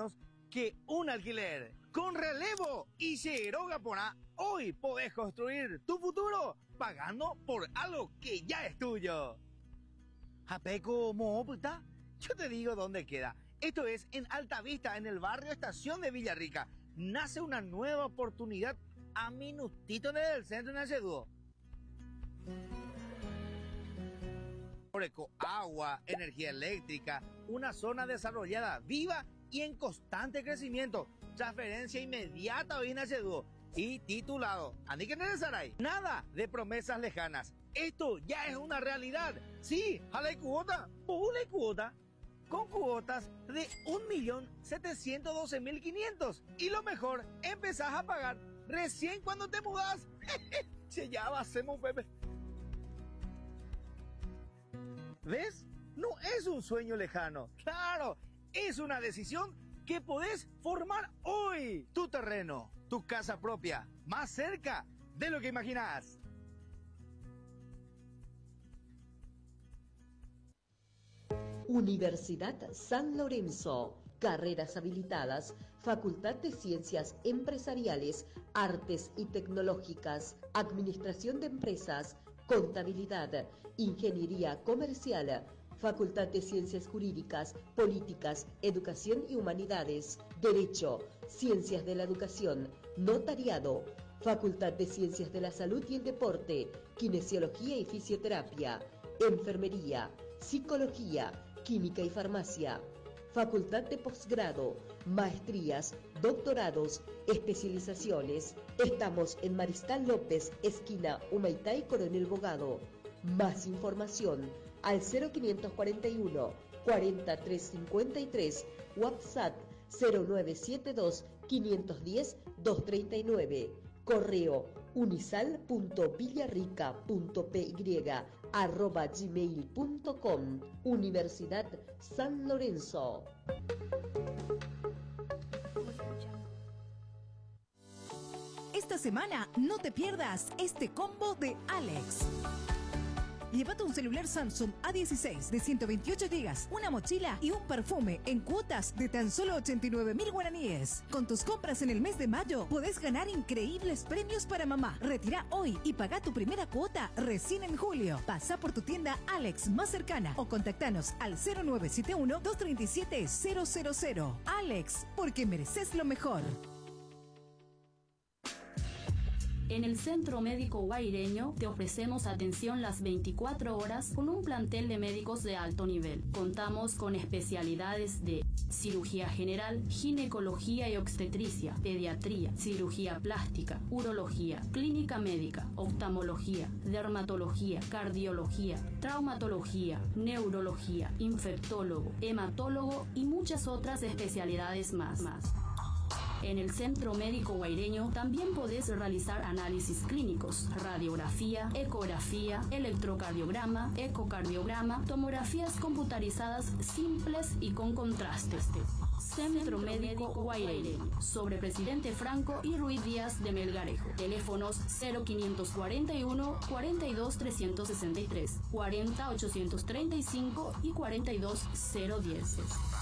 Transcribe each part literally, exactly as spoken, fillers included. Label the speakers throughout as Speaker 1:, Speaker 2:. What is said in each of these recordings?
Speaker 1: menos que un alquiler. Con Relevo y Xiroga Porá, hoy podés construir tu futuro pagando por algo que ya es tuyo. Japeco Moputa, yo te digo dónde queda. Esto es en Alta Vista, en el barrio Estación de Villarrica. Nace una nueva oportunidad a minutito del centro de Naceduo. Eco, agua, energía eléctrica, una zona desarrollada, viva y en constante crecimiento. Transferencia inmediata hoy en Naceduo. Y titulado, ¿Andi que Saray? Nada de promesas lejanas. Esto ya es una realidad. Sí, jale cuota, pule cuota. Con cuotas de un millón setecientos doce mil quinientos. Y lo mejor, empezás a pagar recién cuando te mudas. Che, ya va, hacemos Pepe. ¿Ves? No es un sueño lejano. Claro, es una decisión que podés formar hoy. Tu terreno, tu casa propia, más cerca de lo que imaginás.
Speaker 2: Universidad San Lorenzo. Carreras habilitadas, Facultad de Ciencias Empresariales, Artes y Tecnológicas, Administración de Empresas, Contabilidad, Ingeniería Comercial, Facultad de Ciencias Jurídicas, Políticas, Educación y Humanidades, Derecho, Ciencias de la Educación, Notariado, Facultad de Ciencias de la Salud y el Deporte, Kinesiología y Fisioterapia, Enfermería, Psicología, Química y Farmacia, Facultad de Posgrado, Maestrías, Doctorados, Especializaciones. Estamos en Mariscal López, esquina Humaitá Coronel Bogado. Más información al cero quinientos cuarenta y uno, cuarenta, trescientos cincuenta y tres, WhatsApp cero nueve siete dos, quinientos diez, doscientos treinta y nueve. Correo unisal punto villarrica punto p y arroba gmail punto com. Universidad San Lorenzo.
Speaker 3: Esta semana no te pierdas este combo de Alex. Llévate un celular Samsung A dieciséis de ciento veintiocho gigas, una mochila y un perfume en cuotas de tan solo ochenta y nueve mil guaraníes. Con tus compras en el mes de mayo podés ganar increíbles premios para mamá. Retira hoy y paga tu primera cuota recién en julio. Pasa por tu tienda Alex más cercana o contactanos al cero nueve siete uno, dos tres siete, cero cero cero. Alex, porque mereces lo mejor.
Speaker 4: En el Centro Médico Guaireño te ofrecemos atención las veinticuatro horas con un plantel de médicos de alto nivel. Contamos con especialidades de cirugía general, ginecología y obstetricia, pediatría, cirugía plástica, urología, clínica médica, oftalmología, dermatología, cardiología, traumatología, neurología, infectólogo, hematólogo y muchas otras especialidades más. más. En el Centro Médico Guaireño también podés realizar análisis clínicos, radiografía, ecografía, electrocardiograma, ecocardiograma, tomografías computarizadas simples y con contrastes. Centro Médico Guaireño, sobre Presidente Franco y Ruiz Díaz de Melgarejo. Teléfonos cero quinientos cuarenta y uno, cuarenta y dos, trescientos sesenta y tres, cuarenta, ochocientos treinta y cinco y cuarenta y dos, cero diez.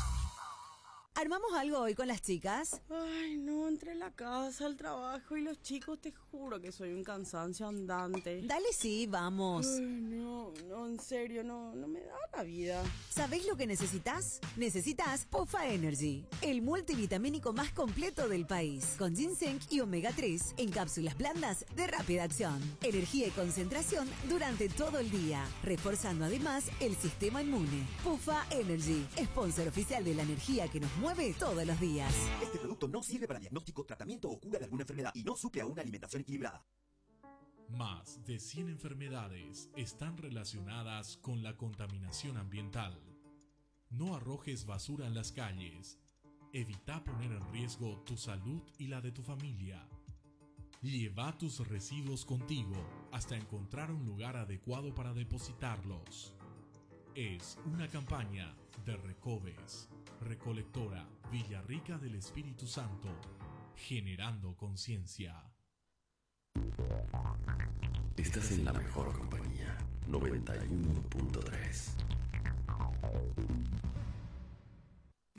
Speaker 3: ¿Armamos algo hoy con las chicas?
Speaker 5: Ay, no, entre la casa, el trabajo y los chicos, te juro que soy un cansancio andante.
Speaker 3: Dale, sí, vamos.
Speaker 5: Ay, no, no, en serio, no, no me da la vida.
Speaker 3: ¿Sabéis lo que necesitas? Necesitas Pufa Energy, el multivitamínico más completo del país, con ginseng y omega tres en cápsulas blandas de rápida acción. Energía y concentración durante todo el día, reforzando además el sistema inmune. Pufa Energy, sponsor oficial de la energía que nos mueve todos los días.
Speaker 6: Este producto no sirve para diagnóstico, tratamiento o cura de alguna enfermedad y no suple a una alimentación equilibrada.
Speaker 7: Más de cien enfermedades están relacionadas con la contaminación ambiental. No arrojes basura en las calles. Evita poner en riesgo tu salud y la de tu familia. Lleva tus residuos contigo hasta encontrar un lugar adecuado para depositarlos. Es una campaña de Recoves, Recolectora Villarrica del Espíritu Santo, generando conciencia.
Speaker 8: Estás en la mejor compañía, noventa y uno punto tres.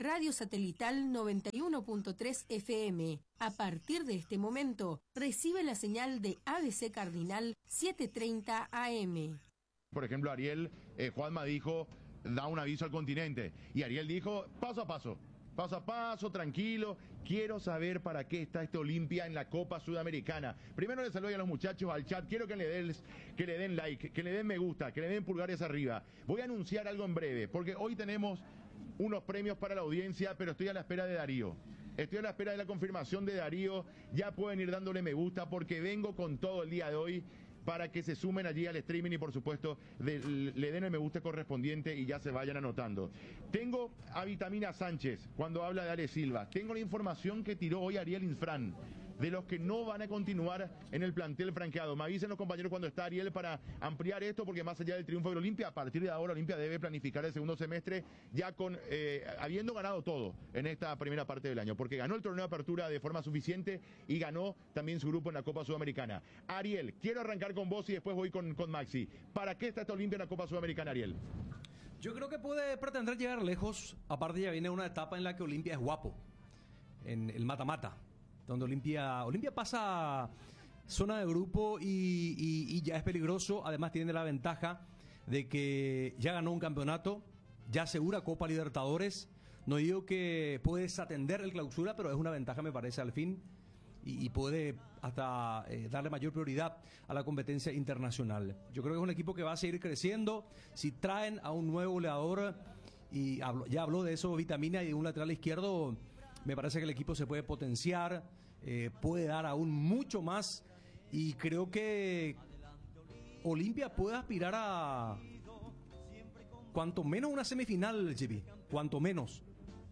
Speaker 9: Radio Satelital noventa y uno punto tres F M. A partir de este momento, recibe la señal de A B C Cardinal setecientos treinta A M.
Speaker 10: Por ejemplo, Ariel, eh, Juanma dijo, da un aviso al continente. Y Ariel dijo, paso a paso, paso a paso, tranquilo. Quiero saber para qué está este Olimpia en la Copa Sudamericana. Primero les saludo a los muchachos al chat. Quiero que le, den, que le den like, que le den me gusta, que le den pulgares arriba. Voy a anunciar algo en breve, porque hoy tenemos unos premios para la audiencia, pero estoy a la espera de Darío. Estoy a la espera de la confirmación de Darío. Ya pueden ir dándole me gusta, porque vengo con todo el día de hoy para que se sumen allí al streaming y por supuesto de, le den el me gusta correspondiente y ya se vayan anotando. Tengo a Vitamina Sánchez cuando habla de Ale Silva. Tengo la información que tiró hoy Ariel Infran de los que no van a continuar en el plantel franqueado. Me avisen los compañeros cuando está Ariel para ampliar esto, porque más allá del triunfo de Olimpia, a partir de ahora Olimpia debe planificar el segundo semestre ya con eh, habiendo ganado todo en esta primera parte del año, porque ganó el torneo de apertura de forma suficiente y ganó también su grupo en la Copa Sudamericana. Ariel, quiero arrancar con vos y después voy con, con Maxi. ¿Para qué está esta Olimpia en la Copa Sudamericana, Ariel?
Speaker 11: Yo creo que puede pretender llegar lejos. Aparte ya viene una etapa en la que Olimpia es guapo, en el mata-mata, donde Olimpia, Olimpia pasa zona de grupo y, y, y ya es peligroso. Además tiene la ventaja de que ya ganó un campeonato, ya asegura Copa Libertadores. No digo que puede desatender el clausura, pero es una ventaja, me parece, al fin, y, y puede hasta eh, darle mayor prioridad a la competencia internacional. Yo creo que es un equipo que va a seguir creciendo. Si traen a un nuevo goleador, y hablo, ya habló de eso Vitamina, y de un lateral izquierdo, me parece que el equipo se puede potenciar, eh, puede dar aún mucho más, y creo que Olimpia puede aspirar a cuanto menos una semifinal, G P, cuanto menos.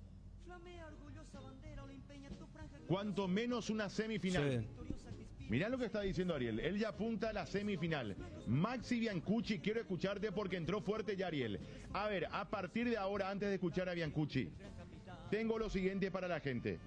Speaker 10: Cuanto menos una semifinal.
Speaker 11: Sí.
Speaker 10: Mirá lo que está diciendo Ariel, él ya apunta a la semifinal. Maxi Biancucci, quiero escucharte porque entró fuerte ya Ariel. A ver, a partir de ahora, antes de escuchar a Biancucci, tengo lo siguiente para la gente.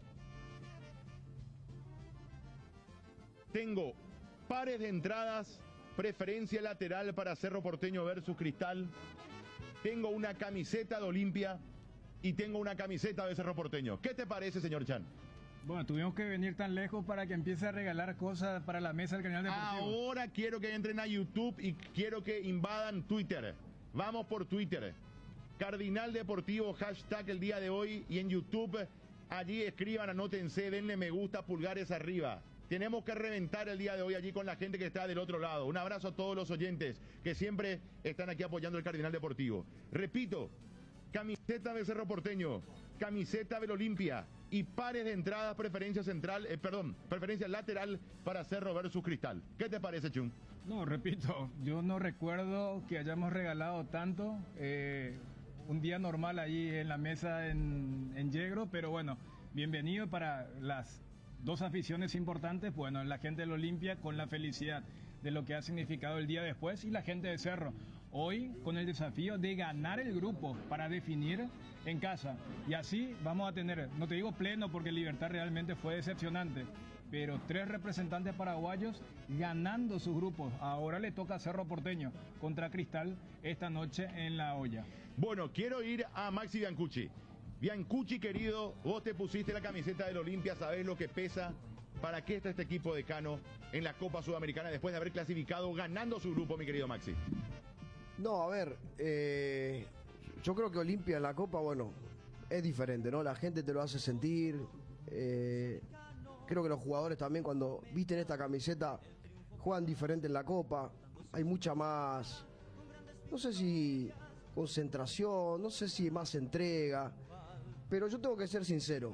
Speaker 10: Tengo pares de entradas, preferencia lateral para Cerro Porteño versus Cristal. Tengo una camiseta de Olimpia y tengo una camiseta de Cerro Porteño. ¿Qué te parece, señor Chan?
Speaker 12: Bueno, tuvimos que venir tan lejos para que empiece a regalar cosas para la mesa del Cardinal Deportivo.
Speaker 10: Ahora quiero que entren a YouTube y quiero que invadan Twitter. Vamos por Twitter. Cardinal Deportivo, hashtag el día de hoy, y en YouTube, allí escriban, anótense, denle me gusta, pulgares arriba. Tenemos que reventar el día de hoy allí con la gente que está del otro lado. Un abrazo a todos los oyentes que siempre están aquí apoyando el Cardinal Deportivo. Repito, camiseta de Cerro Porteño, camiseta del Olimpia y pares de entradas, preferencia central, eh, perdón, preferencia lateral para Cerro versus Cristal. ¿Qué te parece, Chun?
Speaker 12: No, repito, yo no recuerdo que hayamos regalado tanto. Eh... Un día normal allí en la mesa en, en Yegro, pero bueno, bienvenido para las dos aficiones importantes. Bueno, la gente del Olimpia con la felicidad de lo que ha significado el día después, y la gente de Cerro hoy con el desafío de ganar el grupo para definir en casa. Y así vamos a tener, no te digo pleno porque Libertad realmente fue decepcionante, pero tres representantes paraguayos ganando sus grupos. Ahora le toca a Cerro Porteño contra Cristal esta noche en La Olla.
Speaker 10: Bueno, quiero ir a Maxi Biancucci. Biancucci, querido, vos te pusiste la camiseta del Olimpia, sabés lo que pesa. ¿Para qué está este equipo de Cano en la Copa Sudamericana después de haber clasificado ganando su grupo, mi querido Maxi?
Speaker 13: No, a ver, eh, yo creo que Olimpia en la Copa, bueno, es diferente, ¿no? La gente te lo hace sentir. Eh, creo que los jugadores también, cuando visten esta camiseta, juegan diferente en la Copa. Hay mucha más, no sé si concentración, no sé si más entrega, pero yo tengo que ser sincero.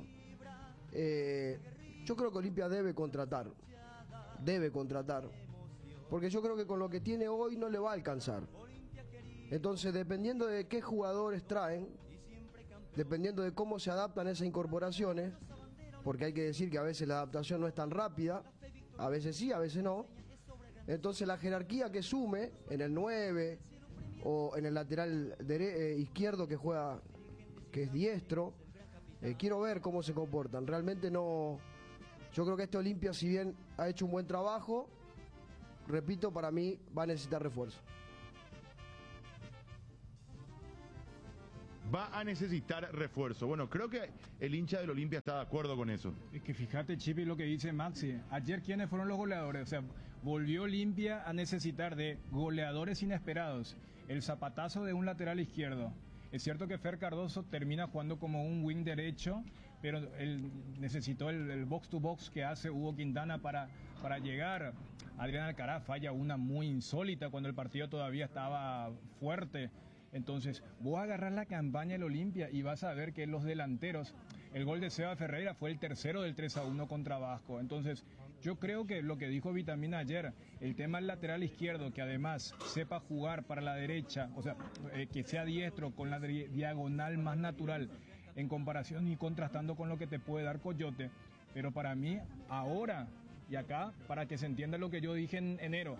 Speaker 13: Eh, yo creo que Olimpia debe contratar, debe contratar, porque yo creo que con lo que tiene hoy no le va a alcanzar. Entonces, dependiendo de qué jugadores traen, dependiendo de cómo se adaptan esas incorporaciones, porque hay que decir que a veces la adaptación no es tan rápida, a veces sí, a veces no. Entonces la jerarquía que sume en el nueve o en el lateral dere- eh, izquierdo que juega, que es diestro, eh, quiero ver cómo se comportan. Realmente no, yo creo que este Olimpia, si bien ha hecho un buen trabajo, repito, para mí va a necesitar refuerzo.
Speaker 10: va a necesitar refuerzo. Bueno, creo que el hincha del Olimpia está de acuerdo con eso.
Speaker 12: Es que fíjate, Chipi, lo que dice Maxi. Ayer, ¿quiénes fueron los goleadores? O sea, volvió Olimpia a necesitar de goleadores inesperados. El zapatazo de un lateral izquierdo. Es cierto que Fer Cardoso termina jugando como un wing derecho, pero él necesitó el, el box to box que hace Hugo Quintana para, para llegar. Adrián Alcaraz falla una muy insólita cuando el partido todavía estaba fuerte. Entonces, vos agarrás la campaña del Olimpia y vas a ver que los delanteros, el gol de Seba Ferreira fue el tercero del tres a uno contra Vasco. Entonces, yo creo que lo que dijo Vitamina ayer, el tema del lateral izquierdo, que además sepa jugar para la derecha, o sea, eh, que sea diestro con la di- diagonal más natural en comparación y contrastando con lo que te puede dar Coyote. Pero para mí, ahora y acá, para que se entienda lo que yo dije en enero,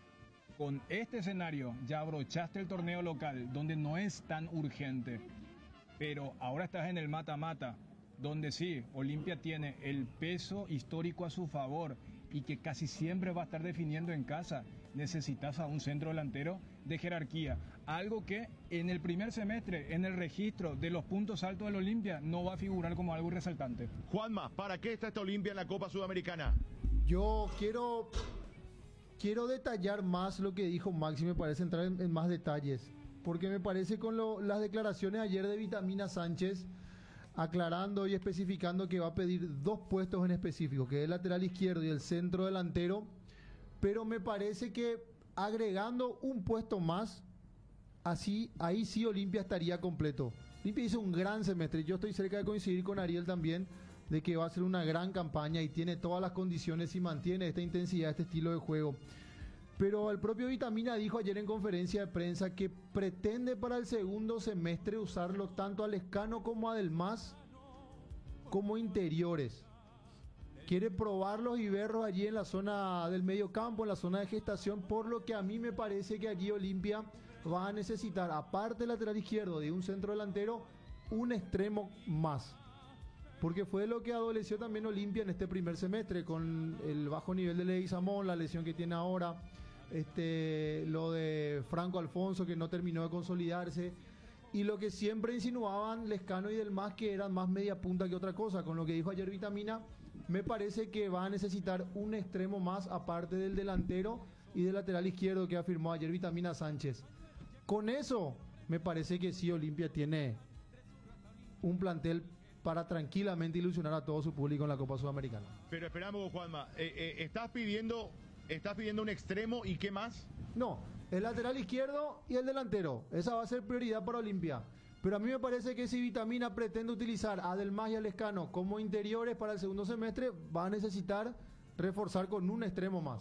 Speaker 12: con este escenario ya abrochaste el torneo local, donde no es tan urgente, pero ahora estás en el mata-mata, donde sí, Olimpia tiene el peso histórico a su favor y que casi siempre va a estar definiendo en casa. Necesitas a un centro delantero de jerarquía, algo que en el primer semestre, en el registro de los puntos altos del Olimpia, no va a figurar como algo resaltante.
Speaker 10: Juanma, ¿para qué está esta Olimpia en la Copa Sudamericana?
Speaker 14: Yo quiero, quiero detallar más lo que dijo Maxi, me parece entrar en, en más detalles, porque me parece con lo, las declaraciones ayer de Vitamina Sánchez, aclarando y especificando que va a pedir dos puestos en específico, que es el lateral izquierdo y el centro delantero, pero me parece que agregando un puesto más, así ahí sí Olimpia estaría completo. Olimpia hizo un gran semestre, yo estoy cerca de coincidir con Ariel también, de que va a ser una gran campaña y tiene todas las condiciones y mantiene esta intensidad, este estilo de juego. Pero el propio Vitamina dijo ayer en conferencia de prensa que pretende para el segundo semestre usarlo tanto a Lescano como a Delmas como interiores. Quiere probarlos y verlos allí en la zona del medio campo, en la zona de gestación, por lo que a mí me parece que allí Olimpia va a necesitar, aparte del lateral izquierdo de un centro delantero, un extremo más. Porque fue lo que adoleció también Olimpia en este primer semestre, con el bajo nivel de Leguizamón, la lesión que tiene ahora, este, lo de Franco Alfonso que no terminó de consolidarse, y lo que siempre insinuaban Lescano y Delmas, que eran más media punta que otra cosa. Con lo que dijo ayer Vitamina, me parece que va a necesitar un extremo más aparte del delantero y del lateral izquierdo que afirmó ayer Vitamina Sánchez. Con eso, me parece que sí, Olimpia tiene un plantel para tranquilamente ilusionar a todo su público en la Copa Sudamericana.
Speaker 10: Pero esperamos, Juanma, eh, eh, ¿estás pidiendo estás pidiendo un extremo y qué más?
Speaker 14: No, el lateral izquierdo y el delantero. Esa va a ser prioridad para Olimpia. Pero a mí me parece que si Vitamina pretende utilizar a Delmas y a Lescano como interiores para el segundo semestre, va a necesitar reforzar con un extremo más.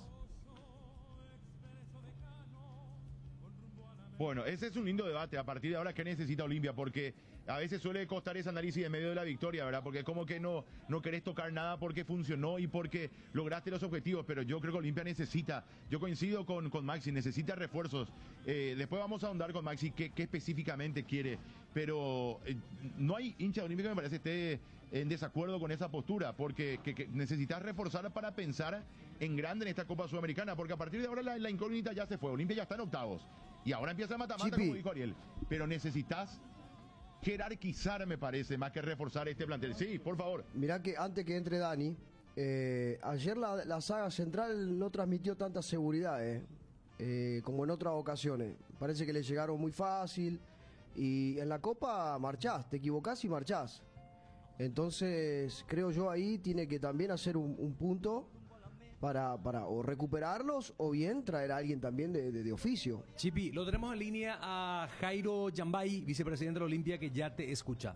Speaker 10: Bueno, ese es un lindo debate. A partir de ahora, ¿qué necesita Olimpia? Porque a veces suele costar ese análisis en medio de la victoria, ¿verdad? Porque es como que no, no querés tocar nada porque funcionó y porque lograste los objetivos. Pero yo creo que Olimpia necesita, yo coincido con, con Maxi, necesita refuerzos. Eh, después vamos a ahondar con Maxi qué, qué específicamente quiere. Pero eh, no hay hincha de Olimpia que me parece esté en desacuerdo con esa postura, porque que, que necesitas reforzar para pensar en grande en esta Copa Sudamericana, porque a partir de ahora la, la incógnita ya se fue. Olimpia ya está en octavos. Y ahora empieza a mata-mata, como dijo Ariel. Pero necesitas jerarquizar, me parece, más que reforzar este plantel. Sí, por favor.
Speaker 13: Mirá que antes que entre Dani, eh, ayer la, la saga central no transmitió tanta seguridad, eh, eh, como en otras ocasiones. Parece que le llegaron muy fácil. Y en la Copa marchás, te equivocás y marchás. Entonces, creo yo ahí tiene que también hacer un, un punto para, para o recuperarlos o bien traer a alguien también de, de, de oficio.
Speaker 11: Chipi, lo tenemos en línea a Jairo Yambay, vicepresidente de la Olimpia, que ya te escucha.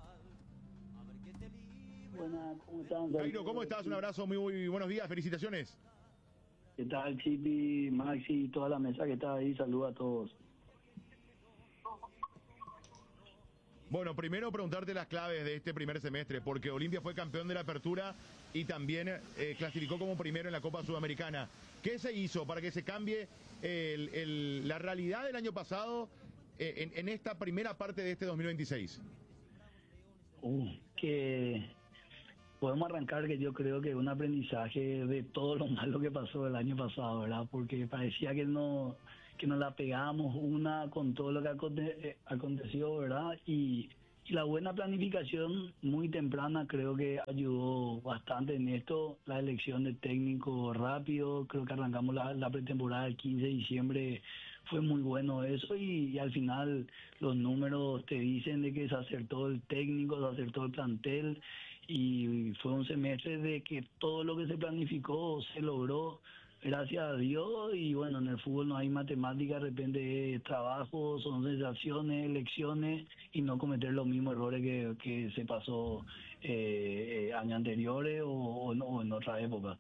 Speaker 15: Buenas, ¿cómo están?
Speaker 10: Jairo, ¿cómo estás? Un abrazo, muy, muy buenos días, felicitaciones.
Speaker 15: ¿Qué tal, Chipi, Maxi, toda la mesa que está ahí? Saludos a todos.
Speaker 10: Bueno, primero preguntarte las claves de este primer semestre, porque Olimpia fue campeón de la apertura y también eh, clasificó como primero en la Copa Sudamericana. ¿Qué se hizo para que se cambie el, el, la realidad del año pasado eh, en, en esta primera parte de este dos mil veintiséis?
Speaker 15: Uh, que podemos arrancar que yo creo que es un aprendizaje de todo lo malo que pasó el año pasado, ¿verdad? Porque parecía que no que nos la pegamos una con todo lo que aconte, eh, aconteció, ¿verdad? Y, y la buena planificación muy temprana creo que ayudó bastante en esto. La elección de técnico rápido, creo que arrancamos la, la pretemporada el quince de diciembre, fue muy bueno eso y, y al final los números te dicen de que se acertó el técnico, se acertó el plantel y fue un semestre de que todo lo que se planificó se logró, gracias a Dios. Y bueno, en el fútbol no hay matemática, de repente es trabajo, son sensaciones, elecciones y no cometer los mismos errores que, que se pasó eh, eh, años anteriores o, o, no, o en otra época.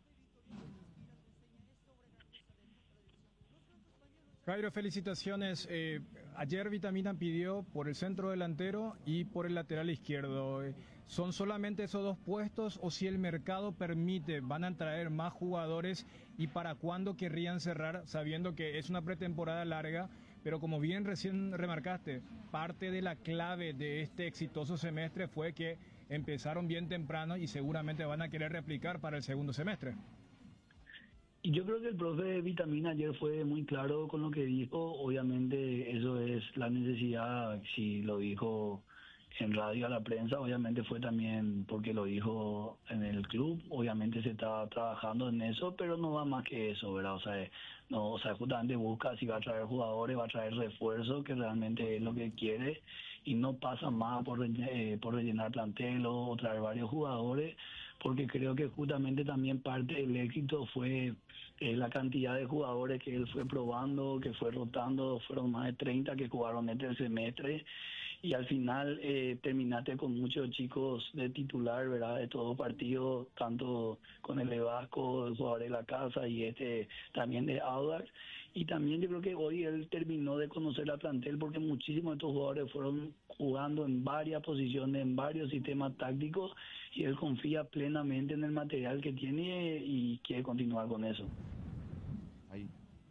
Speaker 12: Jairo, felicitaciones. Eh, ayer Vitamina pidió por el centro delantero y por el lateral izquierdo. Eh, ¿Son solamente esos dos puestos o si el mercado permite, van a traer más jugadores y para cuándo querrían cerrar, sabiendo que es una pretemporada larga? Pero como bien recién remarcaste, parte de la clave de este exitoso semestre fue que empezaron bien temprano y seguramente van a querer replicar para el segundo semestre.
Speaker 15: Y yo creo que el profe Vitamina ayer fue muy claro con lo que dijo. Obviamente eso es la necesidad, si lo dijo en radio a la prensa, obviamente fue también porque lo dijo en el club. Obviamente se está trabajando en eso, pero no va más que eso, ¿verdad? O sea, no, o sea, justamente busca si va a traer jugadores, va a traer refuerzos, que realmente es lo que quiere, y no pasa más por, eh, por rellenar plantel o traer varios jugadores, porque creo que justamente también parte del éxito fue eh, la cantidad de jugadores que él fue probando, que fue rotando. Fueron más de treinta que jugaron este semestre y al final eh, terminaste con muchos chicos de titular, ¿verdad? De todo partido, tanto con el de Vasco, el jugador de la casa y este también de Audax. Y también yo creo que hoy él terminó de conocer la plantel porque muchísimos de estos jugadores fueron jugando en varias posiciones, en varios sistemas tácticos, y él confía plenamente en el material que tiene y quiere continuar con eso.
Speaker 10: Ahí.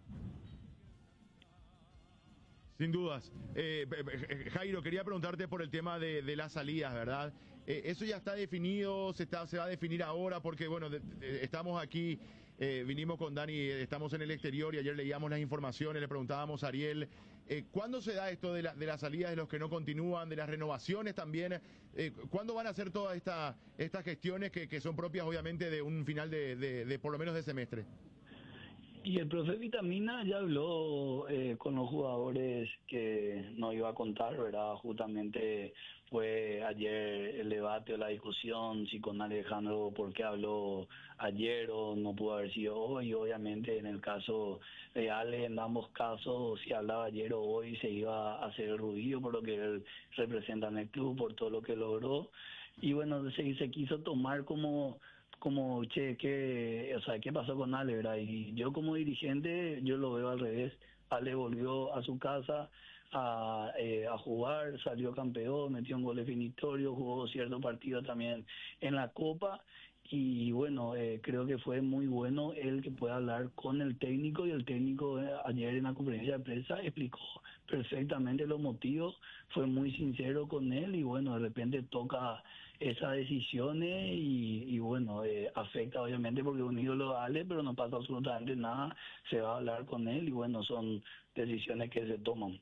Speaker 10: Sin dudas. Eh, Jairo, quería preguntarte por el tema de, de las salidas, ¿verdad? Eh, ¿Eso ya está definido? ¿Se, está, ¿Se va a definir ahora? Porque, bueno, de, de, estamos aquí... Eh, vinimos con Dani, estamos en el exterior y ayer leíamos las informaciones, le preguntábamos a Ariel, eh, ¿cuándo se da esto de, la, de las salidas de los que no continúan, de las renovaciones también? Eh, ¿Cuándo van a hacer todas esta, estas gestiones que, que son propias obviamente de un final de, de, de por lo menos de semestre?
Speaker 15: Y el profe Vitamina ya habló eh, con los jugadores que no iba a contar, ¿verdad? Justamente fue ayer el debate o la discusión, si con Alejandro, por qué habló ayer o no pudo haber sido hoy. Obviamente en el caso de Ale, en ambos casos, si hablaba ayer o hoy, se iba a hacer el ruido por lo que él representa en el club, por todo lo que logró. Y bueno, se, se quiso tomar como... como, che, ¿qué, o sea, ¿qué pasó con Ale, verdad? Y yo como dirigente, yo lo veo al revés. Ale volvió a su casa a, eh, a jugar, salió campeón, metió un gol definitorio, jugó cierto partido también en la Copa. Y bueno, eh, creo que fue muy bueno él que pueda hablar con el técnico, y el técnico eh, ayer en la conferencia de prensa explicó perfectamente los motivos, fue muy sincero con él y bueno, de repente toca esas decisiones y, y bueno, eh, afecta obviamente porque un ídolo Ale, pero no pasa absolutamente nada, se va a hablar con él y bueno, son decisiones que se toman.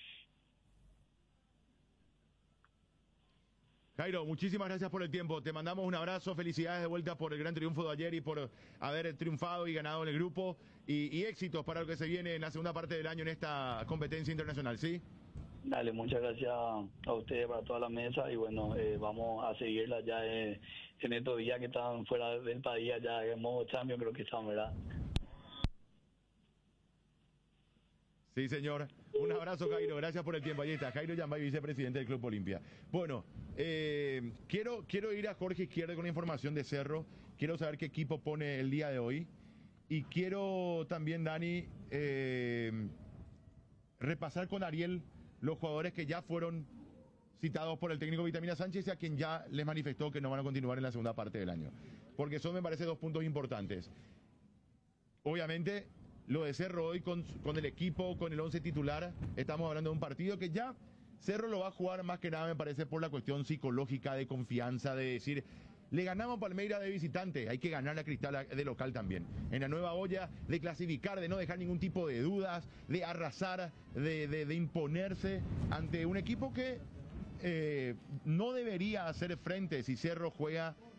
Speaker 10: Jairo, muchísimas gracias por el tiempo. Te mandamos un abrazo, felicidades de vuelta por el gran triunfo de ayer y por haber triunfado y ganado en el grupo. Y, y éxitos para lo que se viene en la segunda parte del año en esta competencia internacional, ¿sí?
Speaker 15: Dale, muchas gracias a ustedes, para toda la mesa. Y bueno, eh, vamos a seguirla ya eh, en estos días que están fuera del país, ya en modo champion, creo que están, ¿verdad?
Speaker 10: Sí, señor. Un abrazo, Jairo. Gracias por el tiempo. Ahí está, Jairo Yambay, vicepresidente del Club Olimpia. Bueno, eh, quiero, quiero ir a Jorge Izquierdo con información de Cerro. Quiero saber qué equipo pone el día de hoy. Y quiero también, Dani, eh, repasar con Ariel los jugadores que ya fueron citados por el técnico Vitamina Sánchez y a quien ya les manifestó que no van a continuar en la segunda parte del año. Porque son, me parece, dos puntos importantes. Obviamente, lo de Cerro hoy con, con el equipo, con el once titular, estamos hablando de un partido que ya Cerro lo va a jugar más que nada, me parece, por la cuestión psicológica, de confianza, de decir, Le ganamos a Palmeiras de visitante, hay que ganar a Cristal de local también. En la nueva olla, de clasificar, de no dejar ningún tipo de dudas, de arrasar, de, de, de imponerse ante un equipo que eh, no debería hacer frente si Cerro juega